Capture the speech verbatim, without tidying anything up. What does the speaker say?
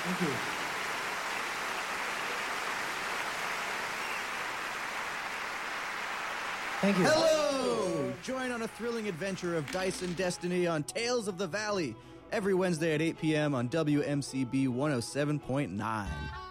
Thank you. Thank you. Hello! Join on a thrilling adventure of Dice and Destiny on Tales of the Valley every Wednesday at eight p.m. on W M C B one oh seven point nine.